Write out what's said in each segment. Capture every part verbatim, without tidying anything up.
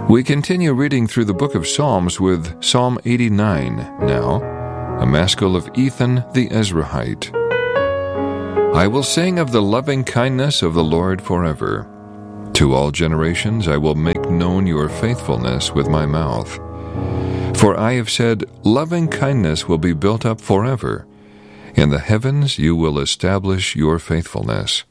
We continue reading through the book of Psalms with Psalm eighty-nine now, a maskil of Ethan the Ezrahite. I will sing of the loving kindness of the Lord forever. To all generations I will make known your faithfulness with my mouth. For I have said, loving kindness will be built up forever. In the heavens you will establish your faithfulness.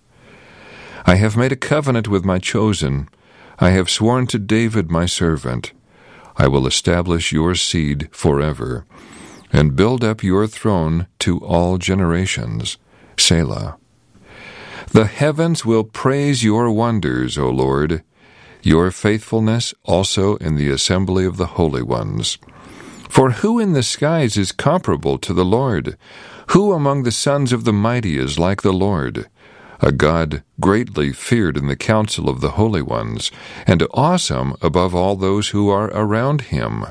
I have made a covenant with my chosen. I have sworn to David my servant. I will establish your seed forever, and build up your throne to all generations. Selah. The heavens will praise your wonders, O Lord, your faithfulness also in the assembly of the holy ones. For who in the skies is comparable to the Lord? Who among the sons of the mighty is like the Lord? A God greatly feared in the council of the holy ones, and awesome above all those who are around him.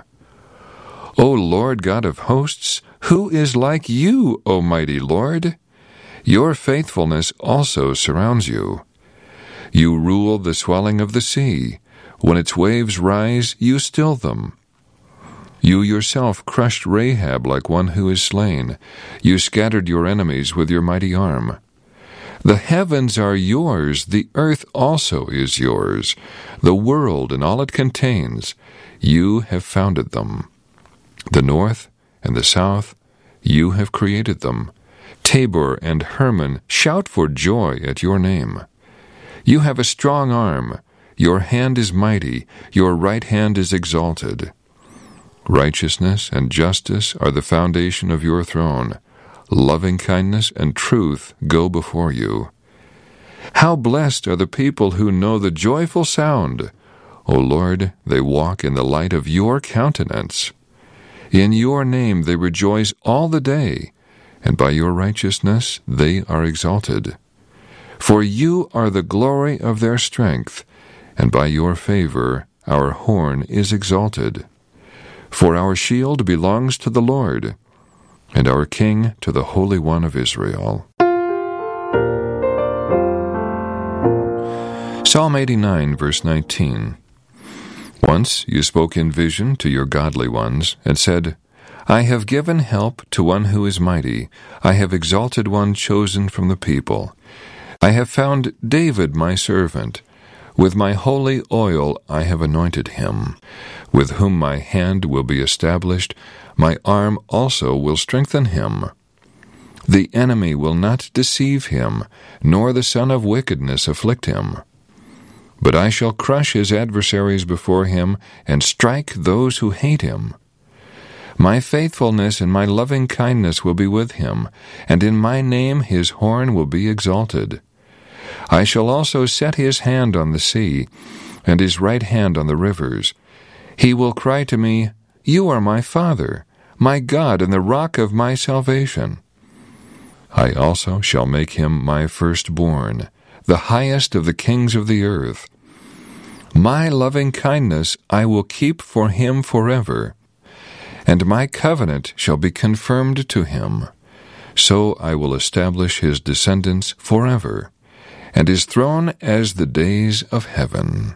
O Lord God of hosts, who is like you, O mighty Lord? Your faithfulness also surrounds you. You rule the swelling of the sea. When its waves rise, you still them. You yourself crushed Rahab like one who is slain. You scattered your enemies with your mighty arm. The heavens are yours, the earth also is yours, the world and all it contains. You have founded them. The north and the south, you have created them. Tabor and Hermon shout for joy at your name. You have a strong arm. Your hand is mighty. Your right hand is exalted. Righteousness and justice are the foundation of your throne. Loving kindness and truth go before you. How blessed are the people who know the joyful sound! O Lord, they walk in the light of your countenance. In your name they rejoice all the day, and by your righteousness they are exalted. For you are the glory of their strength, and by your favor our horn is exalted. For our shield belongs to the Lord, and our King to the Holy One of Israel. Psalm eighty-nine, verse nineteen. Once you spoke in vision to your godly ones, and said, I have given help to one who is mighty. I have exalted one chosen from the people. I have found David my servant. With my holy oil I have anointed him, with whom my hand will be established. My arm also will strengthen him. The enemy will not deceive him, nor the son of wickedness afflict him. But I shall crush his adversaries before him, and strike those who hate him. My faithfulness and my loving kindness will be with him, and in my name his horn will be exalted. I shall also set his hand on the sea, and his right hand on the rivers. He will cry to me, You are my Father, my God, and the rock of my salvation. I also shall make him my firstborn, the highest of the kings of the earth. My loving kindness I will keep for him forever, and my covenant shall be confirmed to him. So I will establish his descendants forever, and his throne as the days of heaven.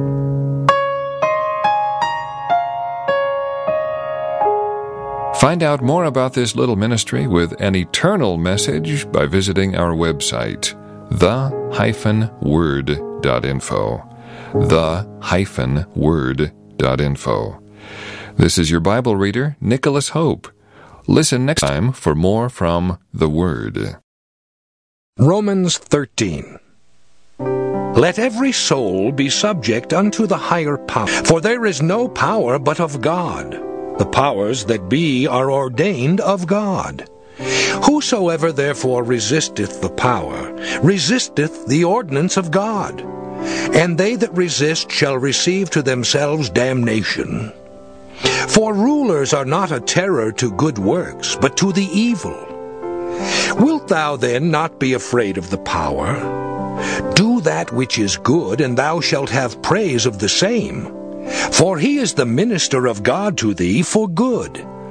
Find out more about this little ministry with an eternal message by visiting our website, the dash word dot info. the dash word dot info. This is your Bible reader, Nicholas Hope. Listen next time for more from the Word. Romans thirteen. Let every soul be subject unto the higher power, for there is no power but of God. The powers that be are ordained of God. Whosoever therefore resisteth the power, resisteth the ordinance of God. And they that resist shall receive to themselves damnation. For rulers are not a terror to good works, but to the evil. Wilt thou then not be afraid of the power? Do that which is good, and thou shalt have praise of the same. For he is the minister of God to thee for good.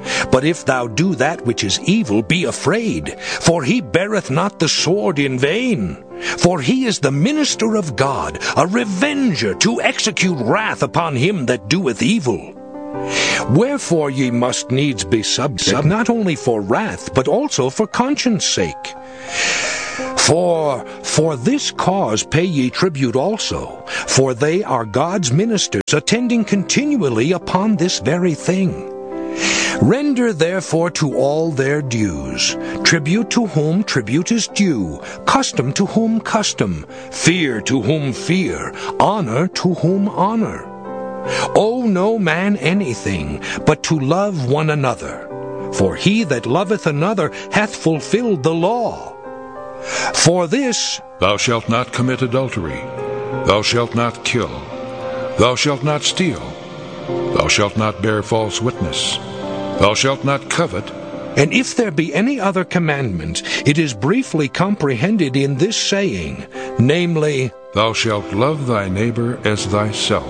But if thou do that which is evil, be afraid, for he beareth not the sword in vain. For he is the minister of God, a revenger to execute wrath upon him that doeth evil. Wherefore ye must needs be subject, not only for wrath, but also for conscience sake. For for this cause pay ye tribute also, for they are God's ministers, attending continually upon this very thing. Render therefore to all their dues, tribute to whom tribute is due, custom to whom custom, fear to whom fear, honor to whom honor. Owe no man anything, but to love one another. For he that loveth another hath fulfilled the law. For this, Thou shalt not commit adultery. Thou shalt not kill. Thou shalt not steal. Thou shalt not bear false witness. Thou shalt not covet. And if there be any other commandment, it is briefly comprehended in this saying, namely, Thou shalt love thy neighbor as thyself.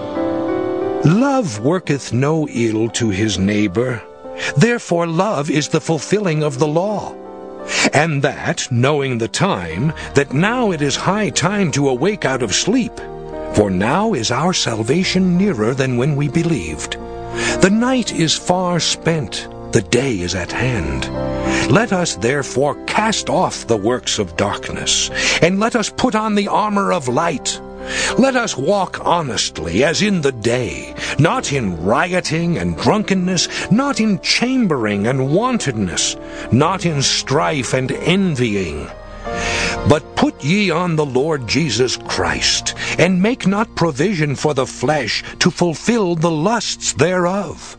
Love worketh no ill to his neighbor. Therefore love is the fulfilling of the law. And that, knowing the time, that now it is high time to awake out of sleep. For now is our salvation nearer than when we believed. The night is far spent, the day is at hand. Let us therefore cast off the works of darkness, and let us put on the armor of light. Let us walk honestly as in the day, not in rioting and drunkenness, not in chambering and wantonness, not in strife and envying. But put ye on the Lord Jesus Christ, and make not provision for the flesh to fulfill the lusts thereof.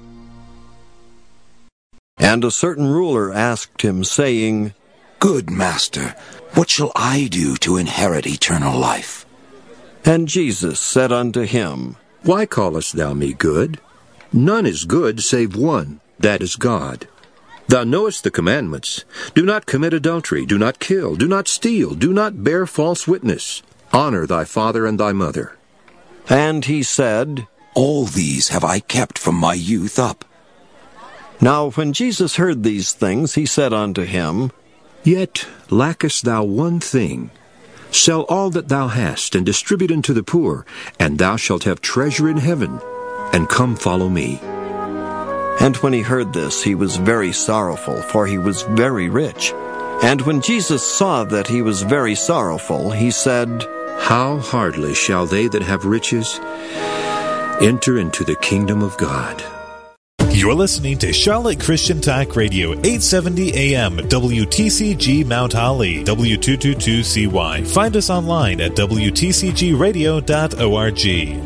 And a certain ruler asked him, saying, Good master, what shall I do to inherit eternal life? And Jesus said unto him, Why callest thou me good? None is good save one, that is God. Thou knowest the commandments. Do not commit adultery, do not kill, do not steal, do not bear false witness. Honor thy father and thy mother. And he said, All these have I kept from my youth up. Now when Jesus heard these things, he said unto him, Yet lackest thou one thing. Sell all that thou hast, and distribute unto the poor, and thou shalt have treasure in heaven. And come follow me. And when he heard this, he was very sorrowful, for he was very rich. And when Jesus saw that he was very sorrowful, he said, How hardly shall they that have riches enter into the kingdom of God. You're listening to Charlotte Christian Talk Radio, eight seventy A M, W T C G Mount Holly, W two twenty-two C Y. Find us online at W T C G radio dot org.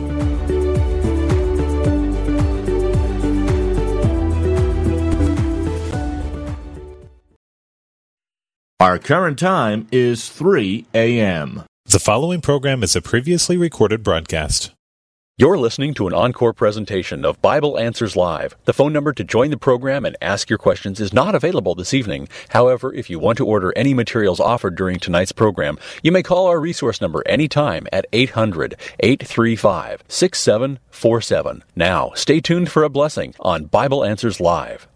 Our current time is three A M. The following program is a previously recorded broadcast. You're listening to an encore presentation of Bible Answers Live. The phone number to join the program and ask your questions is not available this evening. However, if you want to order any materials offered during tonight's program, you may call our resource number anytime at eight hundred, eight three five, six seven four seven. Now, stay tuned for a blessing on Bible Answers Live.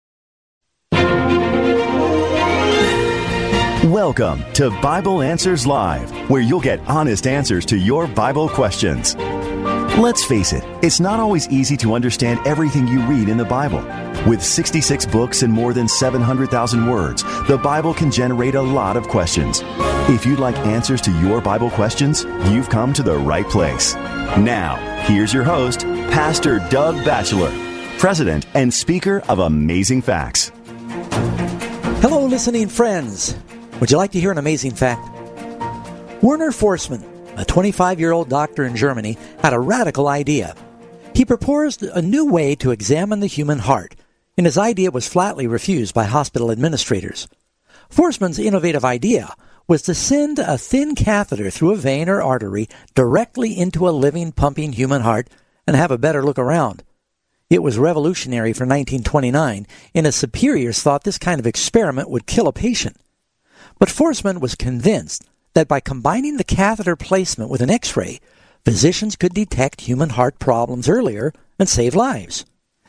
Welcome to Bible Answers Live, where you'll get honest answers to your Bible questions. Let's face it, it's not always easy to understand everything you read in the Bible. With sixty-six books and more than seven hundred thousand words, the Bible can generate a lot of questions. If you'd like answers to your Bible questions, you've come to the right place. Now, here's your host, Pastor Doug Batchelor, President and Speaker of Amazing Facts. Hello, listening friends. Would you like to hear an amazing fact? Werner Forssmann, a twenty-five-year-old doctor in Germany, had a radical idea. He proposed a new way to examine the human heart, and his idea was flatly refused by hospital administrators. Forssmann's innovative idea was to send a thin catheter through a vein or artery directly into a living, pumping human heart and have a better look around. It was revolutionary for nineteen twenty-nine, and his superiors thought this kind of experiment would kill a patient. But Forssmann was convinced that by combining the catheter placement with an X-ray, physicians could detect human heart problems earlier and save lives.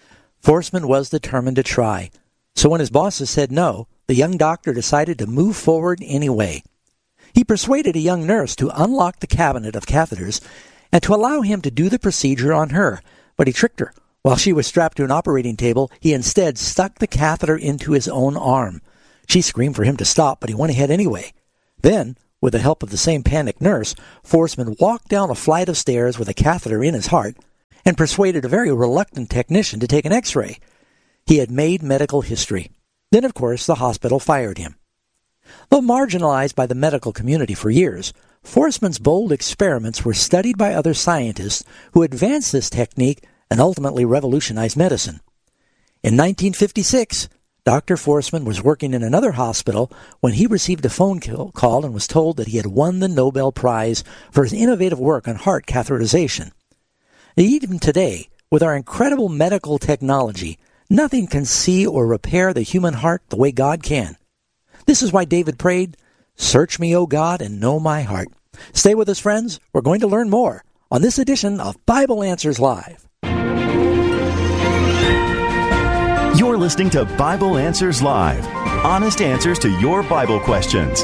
Forsman was determined to try. So when his bosses said no, the young doctor decided to move forward anyway. He persuaded a young nurse to unlock the cabinet of catheters and to allow him to do the procedure on her, but he tricked her. While she was strapped to an operating table, he instead stuck the catheter into his own arm. She screamed for him to stop, but he went ahead anyway. Then, with the help of the same panicked nurse, Forsman walked down a flight of stairs with a catheter in his heart and persuaded a very reluctant technician to take an x-ray. He had made medical history. Then, of course, the hospital fired him. Though marginalized by the medical community for years, Forsman's bold experiments were studied by other scientists who advanced this technique and ultimately revolutionized medicine. In nineteen fifty-six, Doctor Forsman was working in another hospital when he received a phone call and was told that he had won the Nobel Prize for his innovative work on heart catheterization. Even today, with our incredible medical technology, nothing can see or repair the human heart the way God can. This is why David prayed, "Search me, O God, and know my heart." Stay with us, friends. We're going to learn more on this edition of Bible Answers Live. You're listening to Bible Answers Live, honest answers to your Bible questions.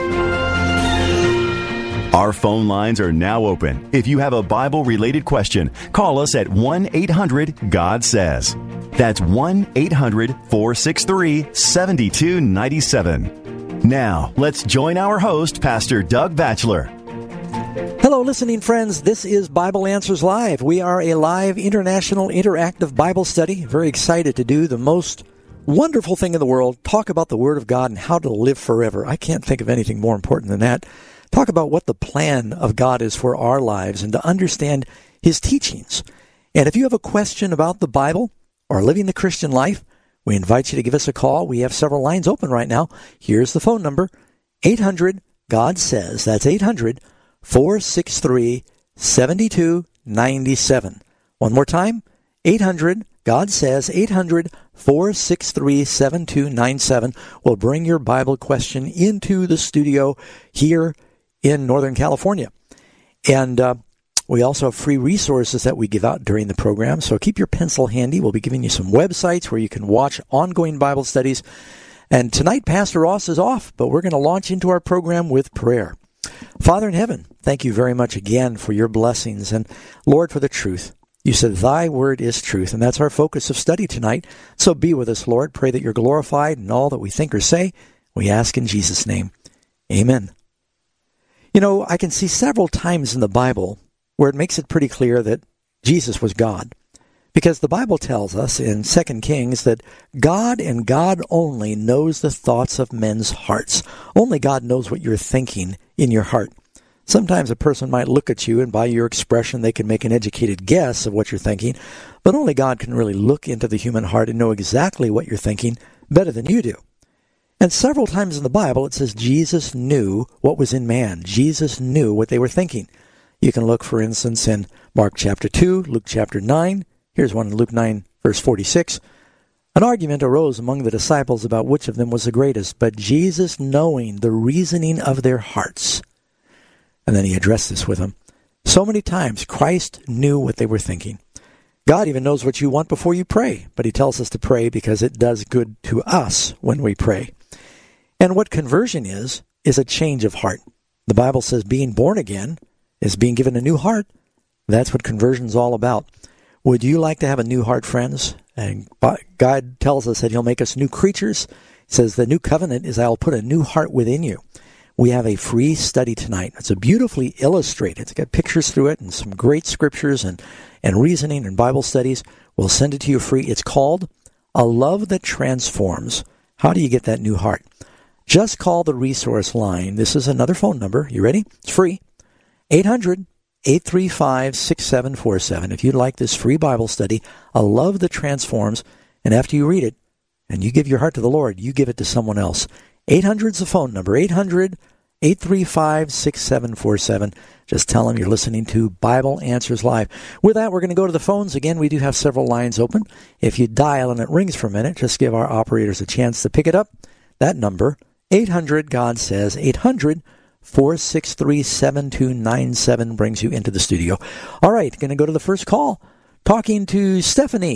Our phone lines are now open. If you have a Bible-related question, call us at one eight hundred God says. That's one eight hundred four six three seven two nine seven. Now, let's join our host, Pastor Doug Batchelor. Hello, listening friends. This is Bible Answers Live. We are a live international interactive Bible study. Very excited to do the most wonderful thing in the world, talk about the Word of God and how to live forever. I can't think of anything more important than that. Talk about what the plan of God is for our lives and to understand His teachings. And if you have a question about the Bible or living the Christian life, we invite you to give us a call. We have several lines open right now. Here's the phone number, eight hundred God says. That's eight hundred four six three seven two nine seven. One more time, eight hundred God says, eight hundred four six three seven two nine seven. We'll bring your Bible question into the studio here in Northern California. And uh, we also have free resources that we give out during the program, so keep your pencil handy. We'll be giving you some websites where you can watch ongoing Bible studies. And tonight, Pastor Ross is off, but we're going to launch into our program with prayer. Father in heaven, thank you very much again for your blessings, and Lord, for the truth. You said, thy word is truth, and that's our focus of study tonight. So be with us, Lord. Pray that you're glorified in all that we think or say. We ask in Jesus' name. Amen. You know, I can see several times in the Bible where it makes it pretty clear that Jesus was God. Because the Bible tells us in Second Kings that God and God only knows the thoughts of men's hearts. Only God knows what you're thinking in your heart. Sometimes a person might look at you and by your expression they can make an educated guess of what you're thinking, but only God can really look into the human heart and know exactly what you're thinking better than you do. And several times in the Bible it says Jesus knew what was in man. Jesus knew what they were thinking. You can look, for instance, in Mark chapter two, Luke chapter nine. Here's one in Luke nine, verse forty-six. An argument arose among the disciples about which of them was the greatest, but Jesus, knowing the reasoning of their hearts. And then he addressed this with them. So many times Christ knew what they were thinking. God even knows what you want before you pray, but he tells us to pray because it does good to us when we pray. And what conversion is, is a change of heart. The Bible says being born again is being given a new heart. That's what conversion is all about. Would you like to have a new heart, friends? And God tells us that he'll make us new creatures. He says the new covenant is I'll put a new heart within you. We have a free study tonight. It's a beautifully illustrated. It's got pictures through it and some great scriptures and, and reasoning and Bible studies. We'll send it to you free. It's called A Love That Transforms. How do you get that new heart? Just call the resource line. This is another phone number. You ready? It's free. eight hundred eight three five six seven four seven. If you'd like this free Bible study, A Love That Transforms, and after you read it and you give your heart to the Lord, you give it to someone else. eight hundred is the phone number, eight hundred eight three five six seven four seven. Just tell them you're listening to Bible Answers Live. With that, we're going to go to the phones. Again, we do have several lines open. If you dial and it rings for a minute, just give our operators a chance to pick it up. That number, eight hundred God says, eight hundred four six three seven two nine seven brings you into the studio. All right, going to go to the first call. Talking to Stephanie.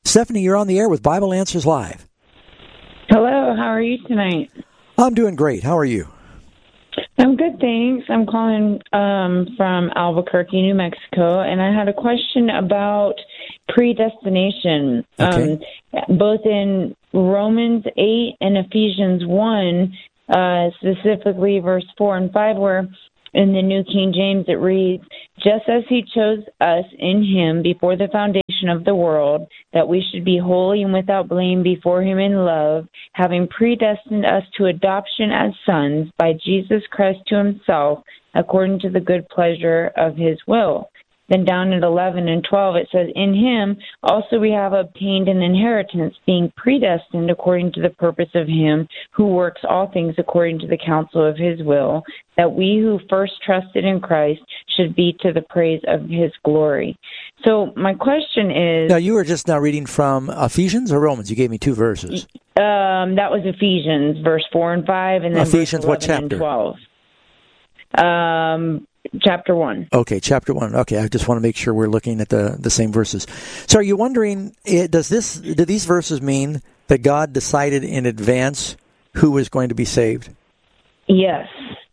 Stephanie, you're on the air with Bible Answers Live. Hello, how are you tonight? I'm doing great. How are you? I'm good, thanks. I'm calling um, from Albuquerque, New Mexico, and I had a question about predestination. Okay. Um, both in Romans eight and Ephesians one, uh, specifically verse four and five, where in the New King James it reads, "Just as he chose us in him before the foundation of the world, that we should be holy and without blame before him in love, having predestined us to adoption as sons by Jesus Christ to himself, according to the good pleasure of his will." Then down at eleven and twelve it says, "In him also we have obtained an inheritance, being predestined according to the purpose of him who works all things according to the counsel of his will, that we who first trusted in Christ should be to the praise of his glory." So my question is... Now, you were just now reading from Ephesians or Romans? You gave me two verses. Um, that was Ephesians, verse four and five, and then Ephesians, what chapter? And twelve. Um... Chapter one. Okay, chapter one. Okay, I just want to make sure we're looking at the, the same verses. So are you wondering, does this do these verses mean that God decided in advance who was going to be saved? Yes.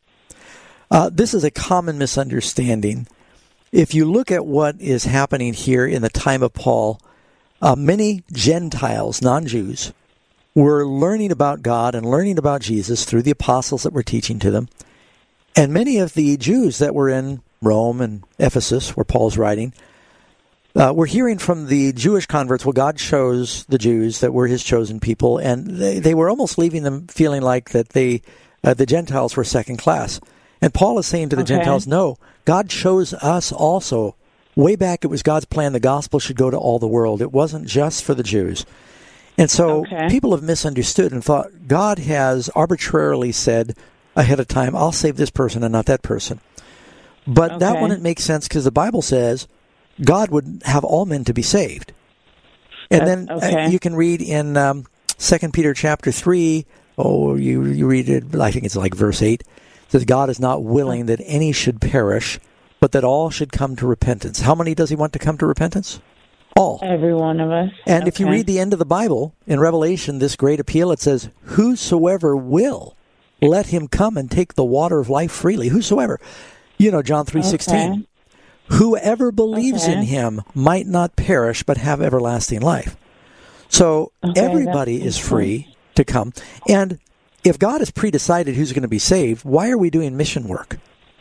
Uh, this is a common misunderstanding. If you look at what is happening here in the time of Paul, uh, many Gentiles, non-Jews, were learning about God and learning about Jesus through the apostles that were teaching to them. And many of the Jews that were in Rome and Ephesus, where Paul's writing, uh, were hearing from the Jewish converts, well, God chose the Jews that were his chosen people, and they, they were almost leaving them feeling like that they, uh, the Gentiles were second class. And Paul is saying to the okay. Gentiles, no, God chose us also. Way back, it was God's plan the gospel should go to all the world. It wasn't just for the Jews. And so okay. people have misunderstood and thought God has arbitrarily said ahead of time, I'll save this person and not that person. But okay. that wouldn't make sense because the Bible says God would have all men to be saved. And That's, then okay. uh, you can read in um, Second Peter chapter three, oh, you, you read it, I think it's like verse eight, it says, God is not willing that any should perish, but that all should come to repentance. How many does he want to come to repentance? All. Every one of us. And okay. if you read the end of the Bible, in Revelation, this great appeal, it says, whosoever will, let him come and take the water of life freely. Whosoever. You know, John three sixteen. Okay. Whoever believes okay. in him might not perish, but have everlasting life. So okay, everybody is free sense. to come. And if God has pre-decided who's going to be saved, why are we doing mission work?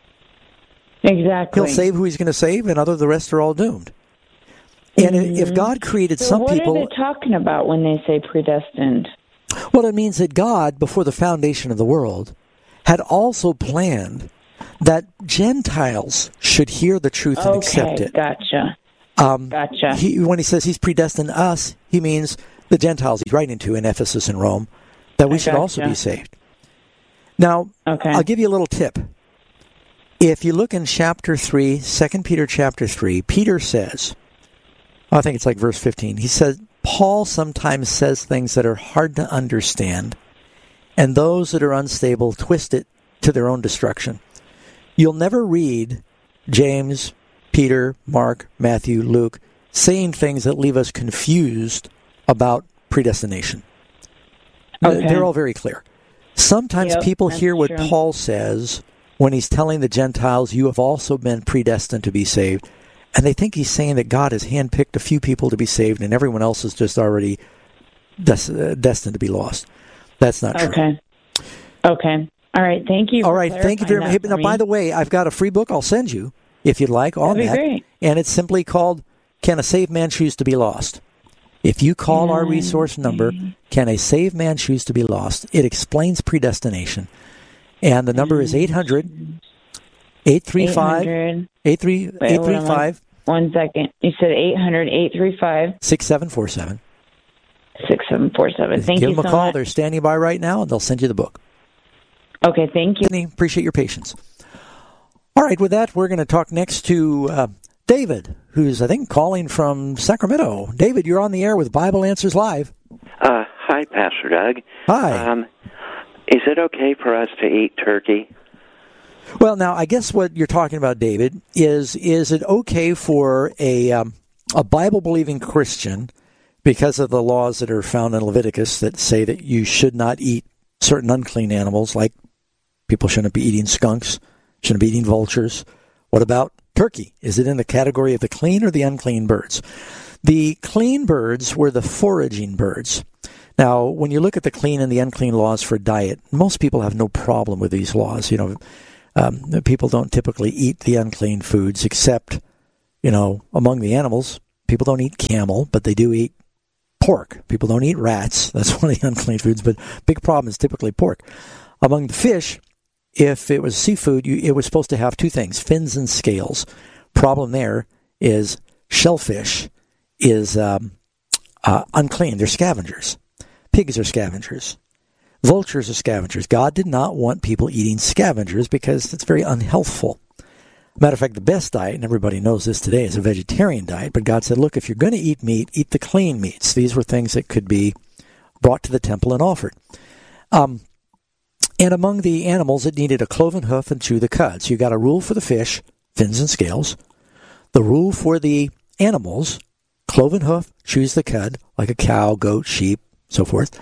Exactly. He'll save who he's going to save, and other the rest are all doomed. And mm-hmm. if God created so some what people... what are they talking about when they say predestined? Well, it means that God, before the foundation of the world, had also planned that Gentiles should hear the truth and okay, accept it. Gotcha. Um, gotcha. He, when he says he's predestined us, he means the Gentiles he's writing to in Ephesus and Rome, that we I should gotcha. also be saved. Now, okay. I'll give you a little tip. If you look in chapter three, Second Peter chapter three, Peter says, I think it's like verse fifteen, he says, Paul sometimes says things that are hard to understand, and those that are unstable twist it to their own destruction. You'll never read James, Peter, Mark, Matthew, Luke saying things that leave us confused about predestination. Okay. They're all very clear. Sometimes yep, people hear what true. Paul says when he's telling the Gentiles, you have also been predestined to be saved. And they think he's saying that God has handpicked a few people to be saved and everyone else is just already des- uh, destined to be lost. That's not true. Okay. Okay. All right. Thank you. All right. Thank you very much. Now, by the way, I've got a free book I'll send you, if you'd like, on That'd that. Be great. And it's simply called, Can a Saved Man Choose to Be Lost? If you call our resource number, Can a Saved Man Choose to Be Lost? It explains predestination. And the number is eight hundred, eight three five, eight three five. One second. You said eight hundred, eight three five. six seven four seven. six seven four seven. Thank Give you them a so call. much. They're standing by right now, and they'll send you the book. Okay, thank you. Appreciate your patience. All right, with that, we're going to talk next to uh, David, who's, I think, calling from Sacramento. David, you're on the air with Bible Answers Live. Uh, hi, Pastor Doug. Hi. Um, is it okay for us to eat turkey? Well, now, I guess what you're talking about, David, is is it okay for a um, a Bible-believing Christian, because of the laws that are found in Leviticus that say that you should not eat certain unclean animals, like people shouldn't be eating skunks, shouldn't be eating vultures. What about turkey? Is it in the category of the clean or the unclean birds? The clean birds were the foraging birds. Now, when you look at the clean and the unclean laws for diet, most people have no problem with these laws. You know, um, people don't typically eat the unclean foods except, you know, among the animals, people don't eat camel, but they do eat pork. People don't eat rats. That's one of the unclean foods, but big problem is typically pork. Among the fish, if it was seafood, you, it was supposed to have two things, fins and scales. Problem there is shellfish is um, uh, unclean. They're scavengers. Pigs are scavengers. Vultures are scavengers. God did not want people eating scavengers because it's very unhealthful. Matter of fact, the best diet, and everybody knows this today, is a vegetarian diet. But God said, look, if you're going to eat meat, eat the clean meats. These were things that could be brought to the temple and offered. Um, and among the animals, it needed a cloven hoof and chew the cud. So you got a rule for the fish, fins and scales. The rule for the animals, cloven hoof, chews the cud, like a cow, goat, sheep, so forth.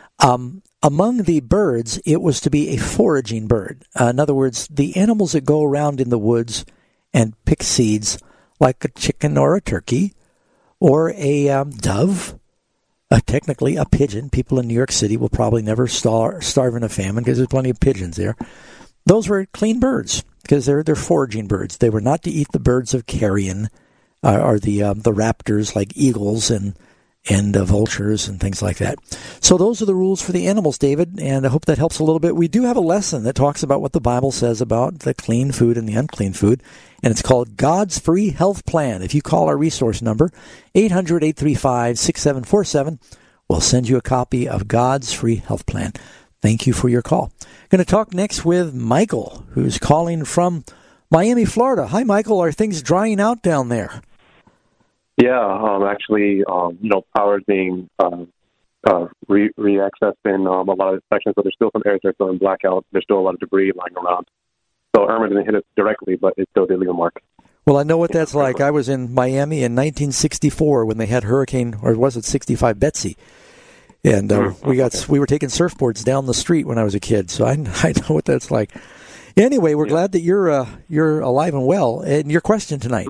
Um, among the birds, it was to be a foraging bird. Uh, in other words, the animals that go around in the woods and pick seeds, like a chicken or a turkey, or a um, dove, uh, technically a pigeon. People in New York City will probably never star- starve in a famine because there's plenty of pigeons there. Those were clean birds because they're they're foraging birds. They were not to eat the birds of carrion uh, or the um, the raptors like eagles and and uh, vultures and things like that. So those are the rules for the animals, David, and I hope that helps a little bit. We do have a lesson that talks about what the Bible says about the clean food and the unclean food, and it's called God's Free Health Plan. If you call our resource number, eight hundred, eight three five, six seven four seven, we'll send you a copy of God's Free Health Plan. Thank you for your call. Going to talk next with Michael, who's calling from Miami, Florida. Hi, Michael. Are things drying out down there? Yeah, um, actually, um, you know, power is being uh, uh, re- re-accessed in um, a lot of sections, but there's still some areas that are still in blackout. There's still a lot of debris lying around. So Irma didn't hit us directly, but it still did leave a mark. Well, I know what that's like. I was in Miami in nineteen sixty-four when they had Hurricane, or was it sixty-five, Betsy? And uh, we got we were taking surfboards down the street when I was a kid, so I, I know what that's like. Anyway, we're yeah. glad that you're uh, you're alive and well. And your question tonight.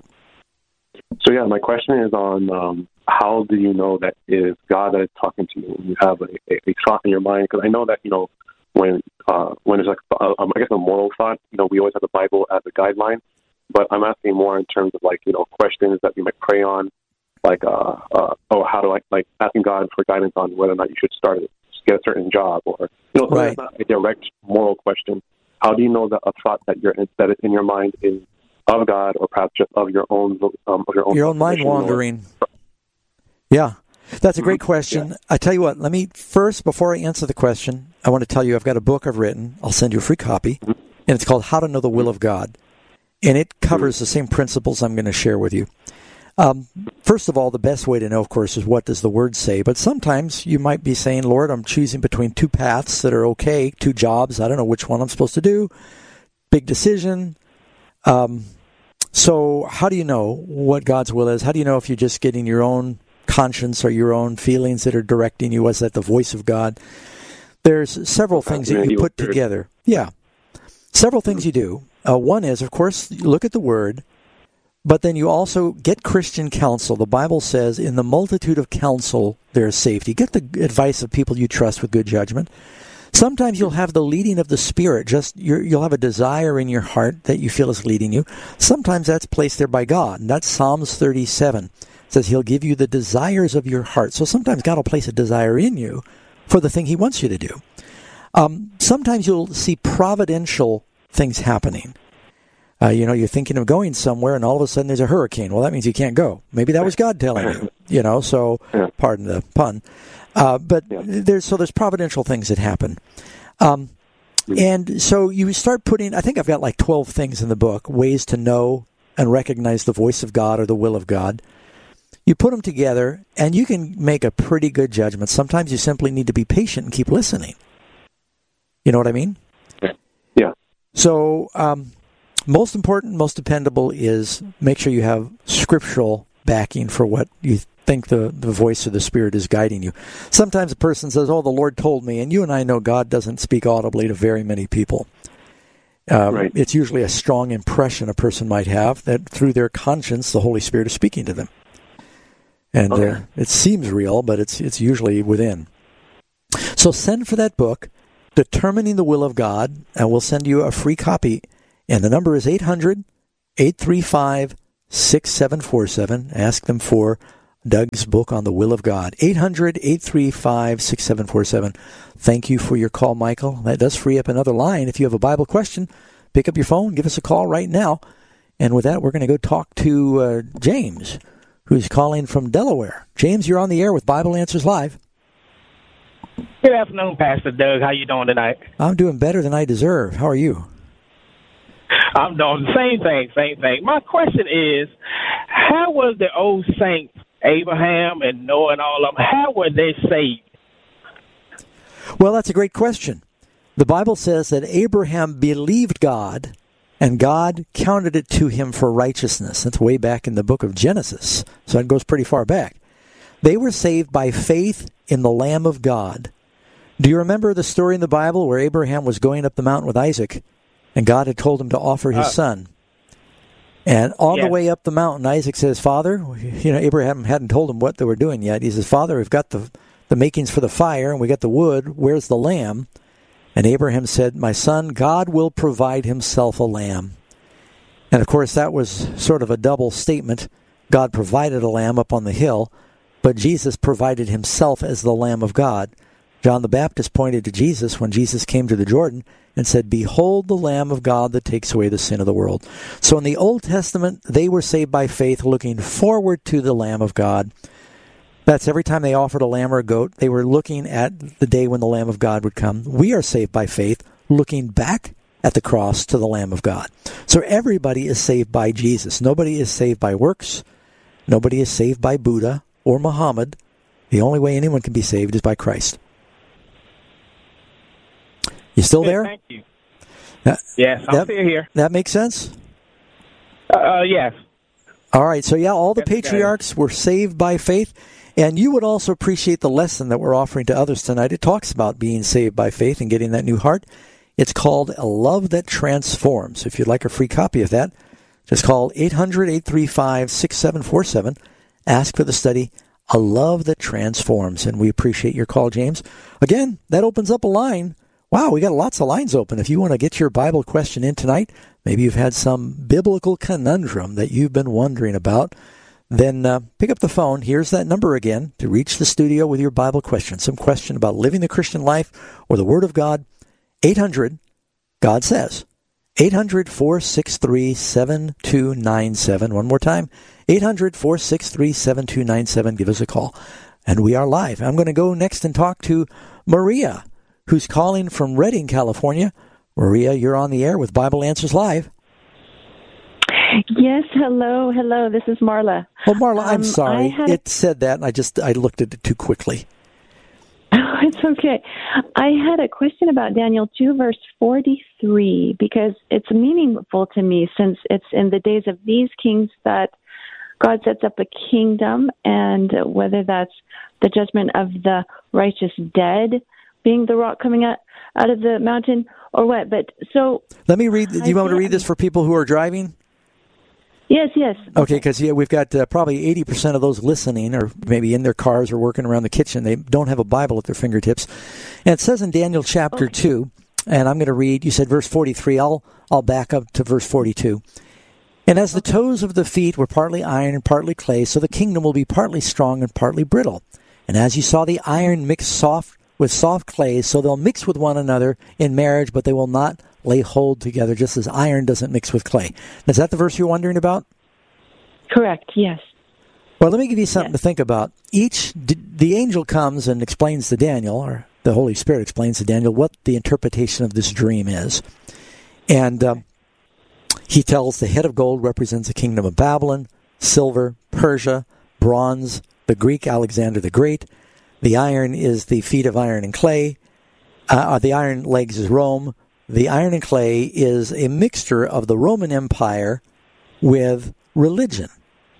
So, yeah, my question is on um, how do you know that it is God that is talking to you when you have a, a, a thought in your mind? Because I know that, you know, when uh, when there's like, uh, um, I guess, a moral thought, you know, we always have the Bible as a guideline. But I'm asking more in terms of, like, you know, questions that we might pray on, like, uh, uh, oh, how do I, like, asking God for guidance on whether or not you should start it, get a certain job, or, you know, so right. It's not a direct moral question. How do you know that a thought that you're in, that is in your mind is of God, or perhaps just of your own um, of your own your own mind wandering? Or... Yeah, that's a great question. Yeah. I tell you what, let me first, before I answer the question, I want to tell you I've got a book I've written. I'll send you a free copy, mm-hmm. and it's called How to Know the Will of God, and it covers mm-hmm. the same principles I'm going to share with you. Um, first of all, the best way to know, of course, is what does the Word say. But sometimes you might be saying, Lord, I'm choosing between two paths that are okay, two jobs. I don't know which one I'm supposed to do. Big decision. Um, so how do you know what God's will is? How do you know if you're just getting your own conscience or your own feelings that are directing you? Was that the voice of God? There's several things that you put together. Yeah. Several things you do. Uh, one is, of course, you look at the Word, but then you also get Christian counsel. The Bible says, in the multitude of counsel, there is safety. Get the advice of people you trust with good judgment. Sometimes you'll have the leading of the Spirit. Just you're, you'll have a desire in your heart that you feel is leading you. Sometimes that's placed there by God, and that's Psalms thirty-seven. It says He'll give you the desires of your heart. So sometimes God will place a desire in you for the thing He wants you to do. Um, sometimes you'll see providential things happening. Uh, you know, you're thinking of going somewhere, and all of a sudden there's a hurricane. Well, that means you can't go. Maybe that was God telling you. You know, so pardon the pun. Uh, but yeah. there's so there's providential things that happen. Um, and so you start putting, I think I've got like twelve things in the book, ways to know and recognize the voice of God or the will of God. You put them together, and you can make a pretty good judgment. Sometimes you simply need to be patient and keep listening. You know what I mean? Yeah. So um, most important, most dependable is make sure you have scriptural backing for what you think the, the voice of the Spirit is guiding you. Sometimes a person says, oh, the Lord told me, and you and I know God doesn't speak audibly to very many people. Um, right. It's usually a strong impression a person might have that through their conscience, the Holy Spirit is speaking to them. And okay. uh, it seems real, but it's it's usually within. So send for that book, Determining the Will of God, and we'll send you a free copy. And the number is eight hundred, eight three five, six seven four seven. Ask them for Doug's book on the will of God. eight hundred, eight three five, six seven four seven. Thank you for your call, Michael. That does free up another line. If you have a Bible question, pick up your phone, give us a call right now. And with that, we're going to go talk to uh, James, who's calling from Delaware. James, you're on the air with Bible Answers Live. Good afternoon, Pastor Doug. How you doing tonight? I'm doing better than I deserve. How are you? I'm doing the same thing, same thing. My question is, how was the old saints, Abraham and Noah and all of them, how were they saved? Well, that's a great question. The Bible says that Abraham believed God, and God counted it to him for righteousness. That's way back in the book of Genesis, so it goes pretty far back. They were saved by faith in the Lamb of God. Do you remember the story in the Bible where Abraham was going up the mountain with Isaac, and God had told him to offer his uh, son? And on yes. the way up the mountain, Isaac says, Father, you know, Abraham hadn't told him what they were doing yet. He says, Father, we've got the, the makings for the fire, and we got the wood. Where's the lamb? And Abraham said, my son, God will provide himself a lamb. And, of course, that was sort of a double statement. God provided a lamb up on the hill, but Jesus provided himself as the Lamb of God. John the Baptist pointed to Jesus when Jesus came to the Jordan and said, behold the Lamb of God that takes away the sin of the world. So in the Old Testament, they were saved by faith, looking forward to the Lamb of God. That's every time they offered a lamb or a goat, they were looking at the day when the Lamb of God would come. We are saved by faith, looking back at the cross to the Lamb of God. So everybody is saved by Jesus. Nobody is saved by works. Nobody is saved by Buddha or Muhammad. The only way anyone can be saved is by Christ. You still there? Thank you. Uh, yes, I'm that, still here. That makes sense? Uh, yes. All right, so yeah, all the yes, patriarchs were saved by faith, and you would also appreciate the lesson that we're offering to others tonight. It talks about being saved by faith and getting that new heart. It's called A Love That Transforms. If you'd like a free copy of that, just call eight hundred, eight three five, six seven four seven. Ask for the study, A Love That Transforms, and we appreciate your call, James. Again, that opens up a line. Wow, we got lots of lines open. If you want to get your Bible question in tonight, maybe you've had some biblical conundrum that you've been wondering about, then uh, pick up the phone. Here's that number again to reach the studio with your Bible question. Some question about living the Christian life or the Word of God. eight hundred, God says. eight hundred, four six three, seven two nine seven. One more time, eight hundred, four six three, seven two nine seven. Give us a call. And we are live. I'm going to go next and talk to Maria, who's calling from Redding, California. Maria, you're on the air with Bible Answers Live. Yes, hello, hello. This is Marla. Oh, Marla, I'm um, sorry. A... It said that, and I just I looked at it too quickly. Oh, it's okay. I had a question about Daniel two, verse forty-three, because it's meaningful to me since it's in the days of these kings that God sets up a kingdom, and whether that's the judgment of the righteous dead being the rock coming out, out of the mountain or what. But so let me read. Do you want me to read this for people who are driving? Yes, yes. Okay, because yeah, we've got uh, probably eighty percent of those listening, or maybe in their cars or working around the kitchen. They don't have a Bible at their fingertips. And it says in Daniel chapter okay. two, and I'm going to read, you said verse forty-three. I'll, I'll back up to verse forty-two. And as the toes of the feet were partly iron and partly clay, so the kingdom will be partly strong and partly brittle. And as you saw the iron mixed soft with soft clay, so they'll mix with one another in marriage, but they will not lay hold together, just as iron doesn't mix with clay. Is that the verse you're wondering about? Correct, yes. Well, let me give you something yes. to think about. Each, the angel comes and explains to Daniel, or the Holy Spirit explains to Daniel, what the interpretation of this dream is. And um, he tells the head of gold represents the kingdom of Babylon, silver, Persia, bronze, the Greek Alexander the Great. The iron is the feet of iron and clay. Uh, the iron legs is Rome. The iron and clay is a mixture of the Roman Empire with religion.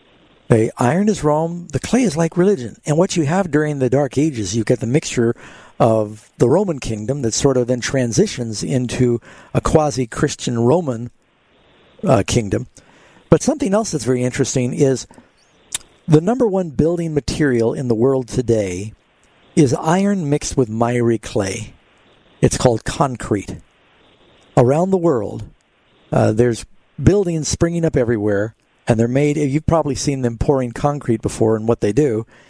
The iron is Rome, the clay is like religion. And what you have during the Dark Ages, you get the mixture of the Roman kingdom that sort of then transitions into a quasi-Christian Roman uh, kingdom. But something else that's very interesting is the number one building material in the world today is iron mixed with miry clay. It's called concrete. Around the world, uh, there's buildings springing up everywhere, and they're made, you've probably seen them pouring concrete before, and what they do